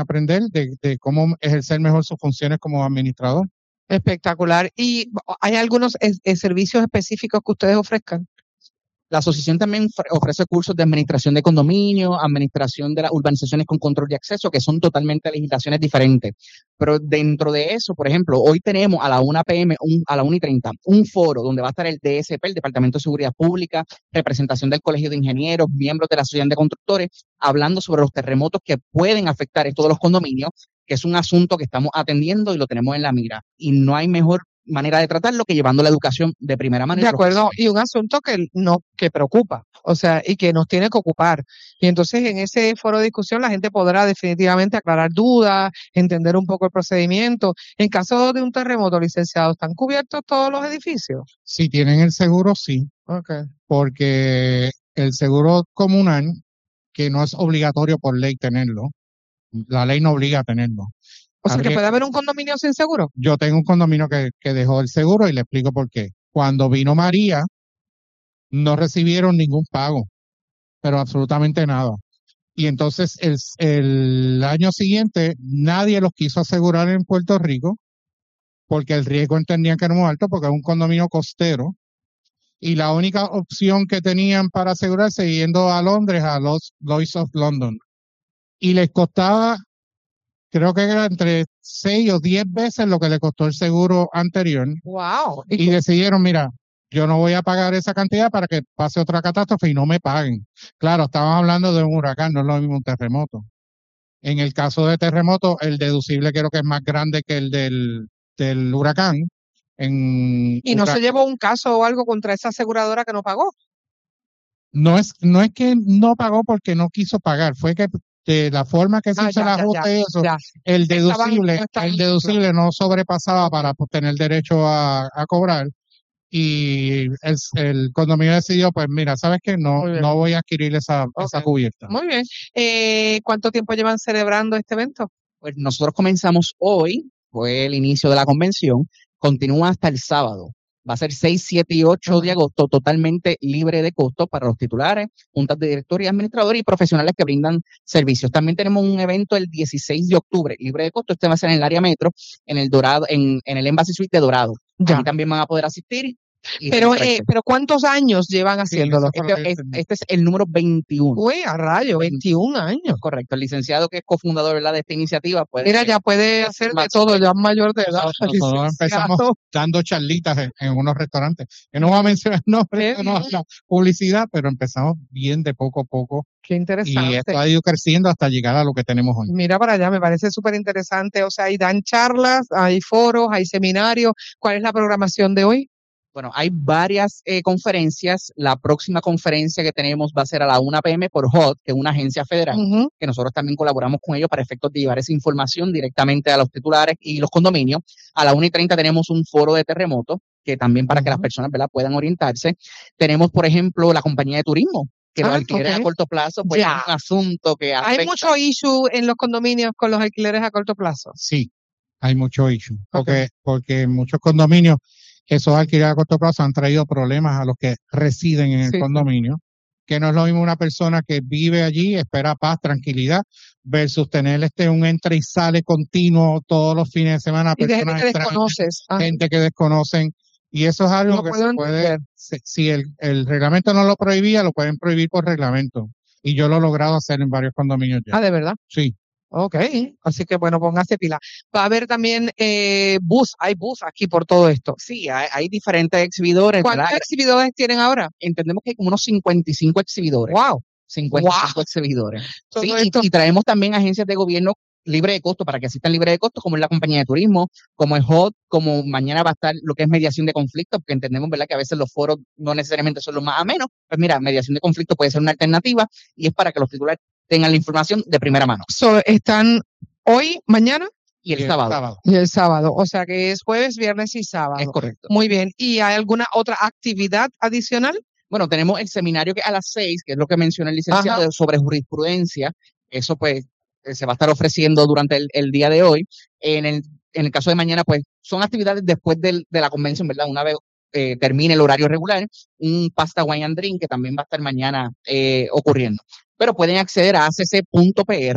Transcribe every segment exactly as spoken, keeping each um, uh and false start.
aprender de, de cómo ejercer mejor sus funciones como administrador. Espectacular. ¿Y hay algunos eh, eh, servicios específicos que ustedes ofrezcan? La asociación también ofrece cursos de administración de condominio, administración de las urbanizaciones con control de acceso, que son totalmente legislaciones diferentes. Pero dentro de eso, por ejemplo, hoy tenemos a la una pe eme, un, a la una y treinta, un foro donde va a estar el de ese pe, el Departamento de Seguridad Pública, representación del Colegio de Ingenieros, miembros de la Asociación de Constructores, hablando sobre los terremotos que pueden afectar esto de los condominios, que es un asunto que estamos atendiendo y lo tenemos en la mira. Y no hay mejor manera de tratarlo que llevando la educación de primera mano. De acuerdo, y un asunto que nos que preocupa, o sea, y que nos tiene que ocupar. Y entonces en ese foro de discusión la gente podrá definitivamente aclarar dudas, entender un poco el procedimiento. En caso de un terremoto, licenciado, ¿están cubiertos todos los edificios? Si tienen el seguro, sí. Okay. Porque el seguro comunal, que no es obligatorio por ley tenerlo, la ley no obliga a tenerlo. O sea, que puede haber un condominio sin seguro. Yo tengo un condominio que, que dejó el seguro y le explico por qué. Cuando vino María, no recibieron ningún pago, pero absolutamente nada. Y entonces el, el año siguiente nadie los quiso asegurar en Puerto Rico porque el riesgo entendían que era muy alto porque es un condominio costero. Y la única opción que tenían para asegurarse yendo a Londres, a los Lloyd's of London. Y les costaba, creo que era entre seis o diez veces lo que le costó el seguro anterior. Wow. Y decidieron, mira, yo no voy a pagar esa cantidad para que pase otra catástrofe y no me paguen. Claro, estamos hablando de un huracán, no es lo mismo un terremoto. En el caso de terremoto, el deducible creo que es más grande que el del, del huracán. En ¿Y no huracán. se llevó un caso o algo contra esa aseguradora que no pagó? No es, no es que no pagó porque no quiso pagar, fue que de la forma que se Ah, hizo el ya, ya, ajuste ya, y eso, ya. el Estaban- deducible, no estaban- el deducible no sobrepasaba para pues, tener derecho a, a cobrar. Y el, el condominio decidió, pues mira, ¿sabes qué? No, Muy bien. no voy a adquirir esa, Ok. esa cubierta. Muy bien. Eh, ¿Cuánto tiempo llevan celebrando este evento? Pues nosotros comenzamos hoy, fue el inicio de la convención, continúa hasta el sábado. Va a ser seis, siete y ocho de agosto, totalmente libre de costo para los titulares, juntas de directores y administradores y profesionales que brindan servicios. También tenemos un evento el dieciséis de octubre, libre de costo. Este va a ser en el área metro, en el Dorado, en, en el Embassy Suite de Dorado. Ya. Allí también van a poder asistir. y Pero, registrarse. eh, pero ¿cuántos años llevan Sí, haciéndolo? eso fue lo que este, es, entendí. este es el número veintiuno. Uy, a rayo, veintiún años. Correcto. El licenciado que es cofundador, ¿verdad?, de esta iniciativa. Pues, Mira, ya puede hacer de todo, ya es mayor de edad. Nosotros, nosotros empezamos licenciado. dando charlitas en, en unos restaurantes. Que no voy a mencionar nombres, Qué no bien. haga publicidad, pero empezamos bien de poco a poco. Qué Y interesante. esto ha ido creciendo hasta llegar a lo que tenemos hoy. Mira para allá, me parece súper interesante. O sea, ahí dan charlas, hay foros, hay seminarios. ¿Cuál es la programación de hoy? Bueno, hay varias eh, conferencias. La próxima conferencia que tenemos va a ser a la una pe eme por H O D, que es una agencia federal, Ujú. que nosotros también colaboramos con ellos para efectos de llevar esa información directamente a los titulares y los condominios. A la una y treinta tenemos un foro de terremotos, que también para que las Ujú. personas, ¿verdad?, puedan orientarse. Tenemos, por ejemplo, la compañía de turismo, que los Ah, alquileres ok. a corto plazo, pues Ya. es un asunto que afecta. Hay mucho issue en los condominios con los alquileres a corto plazo. Sí, hay mucho issue. Porque, porque en muchos condominios, esos alquileres a corto plazo han traído problemas a los que residen en el Sí, sí. condominio. Que no es lo mismo una persona que vive allí, espera paz, tranquilidad, versus tener este un entra y sale continuo todos los fines de semana, Y de gente personas que extrañas, desconoces. Ah, gente que desconocen. Y eso es algo no que puedo se puede, entender. si, si el, el reglamento no lo prohibía, lo pueden prohibir por reglamento. Y yo lo he logrado hacer en varios condominios ya. Ah, ¿de verdad? Sí. Ok, así que bueno, póngase pila. Va a haber también eh, bus, hay bus aquí por todo esto. Sí, hay, hay diferentes exhibidores, ¿Cuántos ¿verdad? exhibidores tienen ahora? Entendemos que hay como unos cincuenta y cinco exhibidores. Wow. cincuenta y cinco Wow. exhibidores. Todo Sí, esto. y, y traemos también agencias de gobierno libre de costo para que asistan libre de costo, como es la compañía de turismo, como es H O D, como mañana va a estar lo que es mediación de conflictos, porque entendemos, ¿verdad?, que a veces los foros no necesariamente son los más amenos. Pues mira, mediación de conflictos puede ser una alternativa y es para que los titulares tengan la información de primera mano. So, están hoy, mañana Y el Y el sábado. sábado. y el sábado. O sea que es jueves, viernes y Es sábado. correcto. Muy bien. ¿Y hay alguna otra actividad adicional? Bueno, tenemos el seminario que a las seis, que es lo que menciona el licenciado, Ajá. sobre jurisprudencia. Eso pues eh, se va a estar ofreciendo durante el, el día de hoy. En el, en el caso de mañana, pues son actividades después del, de la convención, ¿verdad? Una vez eh, termine el horario regular, un pasta wine and drink que también va a estar mañana eh, ocurriendo. Pero pueden acceder a a ce ce punto pe erre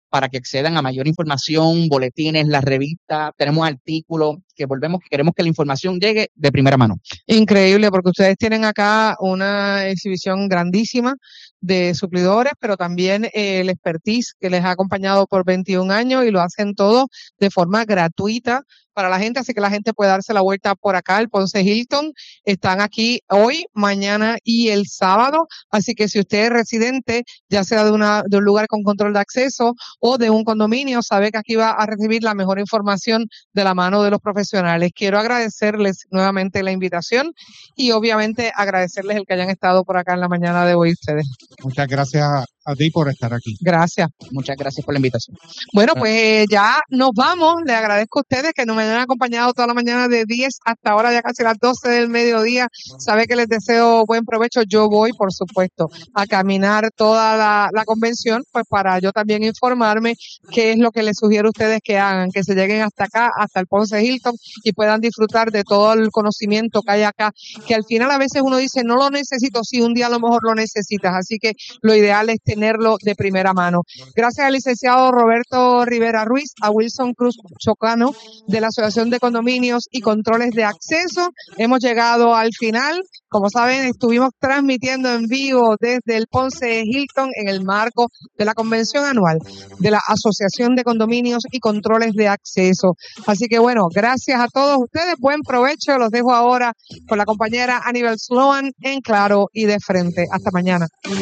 para que accedan a mayor información, boletines, las revistas, tenemos artículos, que volvemos, que queremos que la información llegue de primera mano. Increíble, porque ustedes tienen acá una exhibición grandísima de suplidores, pero también eh, el expertise que les ha acompañado por veintiún años y lo hacen todo de forma gratuita para la gente, así que la gente puede darse la vuelta por acá, el Ponce Hilton. Están aquí hoy, mañana y el sábado, así que si usted es residente, ya sea de, una, de un lugar con control de acceso o de un condominio, sabe que aquí va a recibir la mejor información de la mano de los profesionales. Quiero agradecerles nuevamente la invitación y obviamente agradecerles el que hayan estado por acá en la mañana de hoy ustedes. Muchas gracias a, a ti por estar aquí. Gracias. Muchas gracias por la invitación. Bueno, pues eh, ya nos vamos. Les agradezco a ustedes que nos me han acompañado toda la mañana de diez hasta ahora, ya casi las doce del mediodía. Sabe que les deseo buen provecho. Yo voy, por supuesto, a caminar toda la, la convención, pues para yo también informarme qué es lo que les sugiero a ustedes que hagan, que se lleguen hasta acá, hasta el Ponce Hilton y puedan disfrutar de todo el conocimiento que hay acá, que al final a veces uno dice, no lo necesito, sí, un día a lo mejor lo necesitas, así que lo ideal es tenerlo de primera mano. Gracias al licenciado Roberto Rivera Ruiz, a Wilson Cruz Chocano de la Asociación de Condominios y Controles de Acceso. Hemos llegado al final. Como saben, estuvimos transmitiendo en vivo desde el Ponce Hilton en el marco de la convención anual de la Asociación de Condominios y Controles de Acceso. Así que bueno, gracias a todos ustedes, buen provecho. Los dejo ahora con la compañera Aníbal Sloan en Claro y de Frente. Hasta mañana.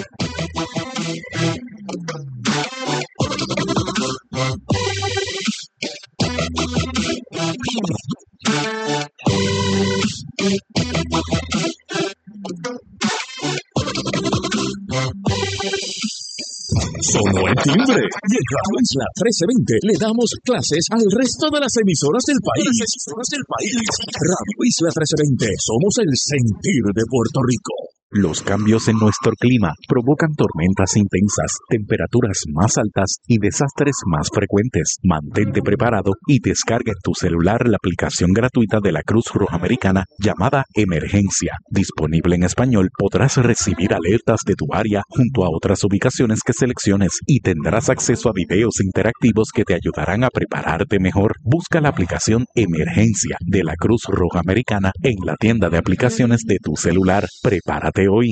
Sonó el timbre y en Radio Isla trece veinte le damos clases al resto de las emisoras del país. Las emisoras del país. Radio Isla trece veinte, somos el sentir de Puerto Rico. Los cambios en nuestro clima provocan tormentas intensas, temperaturas más altas y desastres más frecuentes. Mantente preparado y descarga en tu celular la aplicación gratuita de la Cruz Roja Americana llamada Emergencia. Disponible en español, podrás recibir alertas de tu área junto a otras ubicaciones que selecciones y tendrás acceso a videos interactivos que te ayudarán a prepararte mejor. Busca la aplicación Emergencia de la Cruz Roja Americana en la tienda de aplicaciones de tu celular. Prepárate hoy.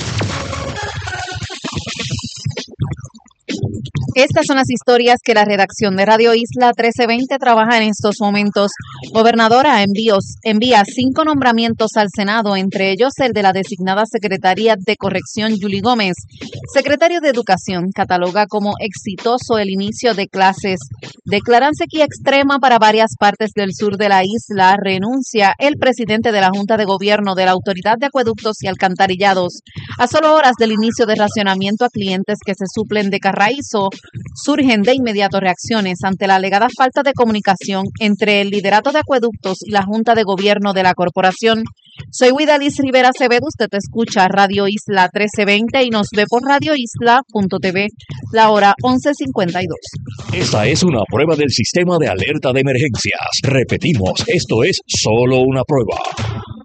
Estas son las historias que la redacción de Radio Isla trece veinte trabaja en estos momentos. Gobernadora envíos, envía cinco nombramientos al Senado, entre ellos el de la designada Secretaría de Corrección, Yuli Gómez. Secretario de Educación cataloga como exitoso el inicio de clases. Declaran sequía extrema para varias partes del sur de la isla. Renuncia el presidente de la Junta de Gobierno de la Autoridad de Acueductos y Alcantarillados. A solo horas del inicio de racionamiento a clientes que se suplen de Carraízo, surgen de inmediato reacciones ante la alegada falta de comunicación entre el liderato de acueductos y la Junta de Gobierno de la corporación. Soy Widaliz Rivera Acevedo, usted escucha Radio Isla trece veinte y nos ve por radio isla punto t v, la hora once cincuenta y dos. Esta es una prueba del sistema de alerta de emergencias. Repetimos, esto es solo una prueba.